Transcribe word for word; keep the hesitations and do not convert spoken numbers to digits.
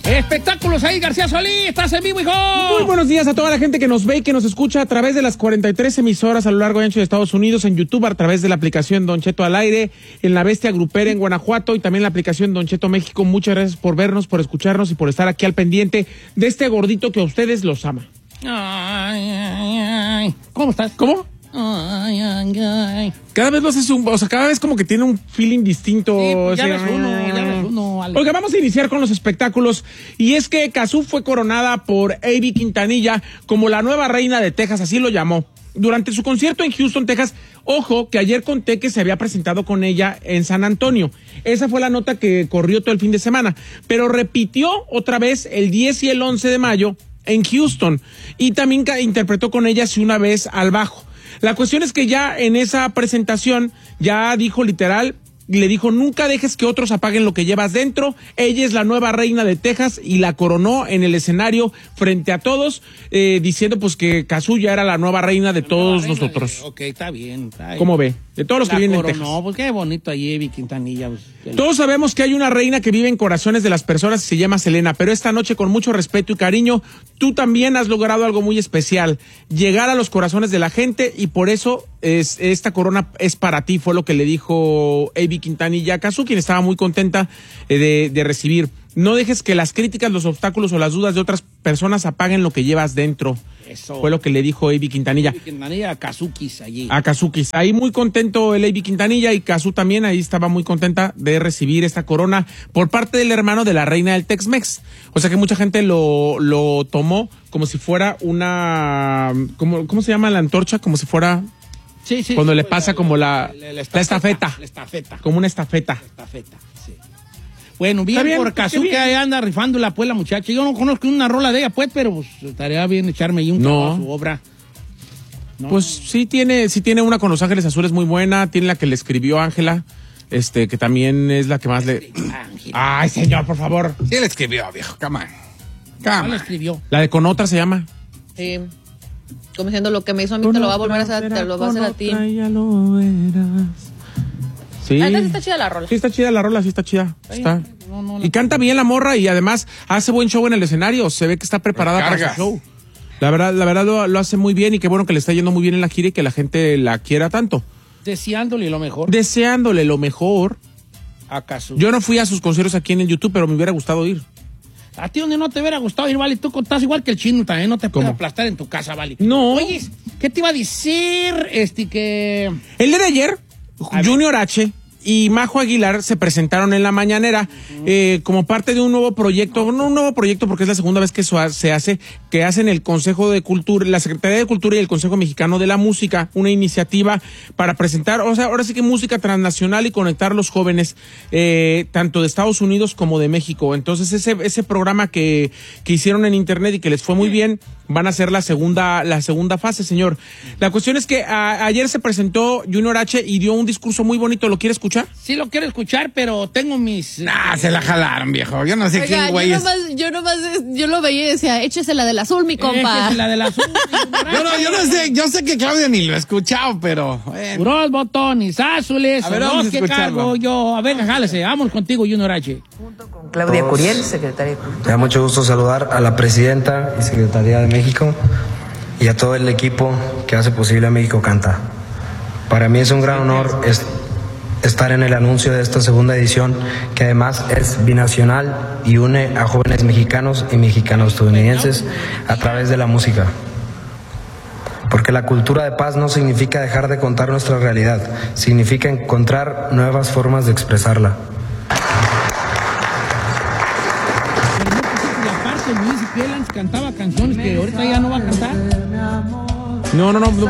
Espectáculos ahí, García Solís, estás en vivo, hijo. Muy buenos días a toda la gente que nos ve y que nos escucha a través de las cuarenta y tres emisoras a lo largo y ancho de Estados Unidos, en YouTube, a través de la aplicación Don Cheto al aire, en La Bestia Grupera en Guanajuato y también la aplicación Don Cheto México. Muchas gracias por vernos, por escucharnos y por estar aquí al pendiente de este gordito que a ustedes los ama. Ay, ay, ay. ¿Cómo estás? ¿Cómo? Ay, ay, ay. Cada vez lo haces un, o sea, cada vez como que tiene un feeling distinto. Sí, pues ya así, ves uno, ya ves uno. Vale. Oiga, vamos a iniciar con los espectáculos. Y es que Cazzu fue coronada por Ivy Quintanilla como la nueva reina de Texas, así lo llamó. Durante su concierto en Houston, Texas, ojo, que ayer conté que se había presentado con ella en San Antonio. Esa fue la nota que corrió todo el fin de semana. Pero repitió otra vez el diez y el once de mayo en Houston. Y también interpretó con ella una vez al bajo. La cuestión es que ya en esa presentación ya dijo literal, le dijo, nunca dejes que otros apaguen lo que llevas dentro. Ella es la nueva reina de Texas y la coronó en el escenario frente a todos, eh, diciendo pues que Cazzu ya era la nueva reina de la todos nosotros. De, ok, está bien, está bien. ¿Cómo ve? De todos los la que vienen coronó, en Texas. Pues qué bonito ahí, Ivy Quintanilla. Pues, todos sabemos que hay una reina que vive en corazones de las personas y se llama Selena, pero esta noche con mucho respeto y cariño, tú también has logrado algo muy especial, llegar a los corazones de la gente y por eso es, esta corona es para ti, fue lo que le dijo Ivy Quintanilla a Cazzu, quien estaba muy contenta eh, de, de recibir. No dejes que las críticas, los obstáculos o las dudas de otras personas apaguen lo que llevas dentro. Eso. Fue lo que le dijo Ivy Quintanilla. Ivy Quintanilla a Kazukis allí. A Kazukis. Ahí muy contento el Ivy Quintanilla y Cazzu también, ahí estaba muy contenta de recibir esta corona por parte del hermano de la reina del Tex-Mex. O sea que mucha gente lo, lo tomó como si fuera una... ¿cómo, ¿Cómo se llama la antorcha? Como si fuera... Sí, sí. Cuando sí, le pasa la, como la, la, la, la, estafeta, la estafeta. Como una estafeta. La estafeta, sí. Bueno, bien, bien por Cazzu que ahí anda rifándola pues la muchacha. Yo no conozco una rola de ella pues, pero pues estaría bien echarme ahí un no. a su obra. No. Pues sí tiene, sí tiene una con Los Ángeles Azules muy buena, tiene la que le escribió Ángela, este, que también es la que más le... Ángela. Ay, señor, por favor. Sí le escribió, viejo, come on. ¿Cuál le escribió? La de Con Otra se llama. Sí. Como diciendo, lo que me hizo a mí te lo va a volver a hacer, te lo va a hacer a ti. Ya lo verás. Sí. Ah, entonces está chida la rola. Sí, está chida la rola, sí está chida. Ay, está. No, no, no, y canta bien la morra y además hace buen show en el escenario. Se ve que está preparada para su show. La verdad, la verdad lo, lo hace muy bien y qué bueno que le está yendo muy bien en la gira y que la gente la quiera tanto. Deseándole lo mejor. Deseándole lo mejor. A Cazzu. Yo no fui a sus conciertos aquí en el YouTube, pero me hubiera gustado ir. A ti donde no te hubiera gustado ir, vale, tú contás igual que el chino también, no te puedes aplastar en tu casa, vale. No. Oye, ¿qué te iba a decir? Este que... El día de ayer, a Junior ver. H y Majo Aguilar se presentaron en la mañanera uh-huh. eh, como parte de un nuevo proyecto, no un nuevo proyecto porque es la segunda vez que eso se hace, que hacen el Consejo de Cultura, la Secretaría de Cultura y el Consejo Mexicano de la Música, una iniciativa para presentar, o sea, ahora sí que música transnacional y conectar a los jóvenes, eh, tanto de Estados Unidos como de México. Entonces ese ese programa que, que hicieron en internet y que les fue muy bien, van a ser la segunda la segunda fase, señor. La cuestión es que a, ayer se presentó Junior H y dio un discurso muy bonito, ¿lo quiere escuchar? Sí lo quiero escuchar, pero tengo mis... Nah, se la jalaron, viejo. Yo no sé Oiga, quién, güey. Yo nomás, yo nomás, yo lo veía y decía, échese la del azul, mi compa. Échese la del azul. yo, no, yo no sé, yo sé que Claudia ni lo ha escuchado, pero... Bueno. Puros botones azules, a ver, los que cargo yo. A ver, jálese, vamos contigo, Junior H. Junto con Claudia Curiel, secretaria de Cultura. Me da mucho gusto saludar a la presidenta y secretaría de México y a todo el equipo que hace posible a México Canta. Para mí es un gran honor es, estar en el anuncio de esta segunda edición, que además es binacional y une a jóvenes mexicanos y mexicanos estadounidenses a través de la música. Porque la cultura de paz no significa dejar de contar nuestra realidad, significa encontrar nuevas formas de expresarla. La parte Luis Pielans cantaba canciones que ahorita ya no va a cantar. No, no, no, no,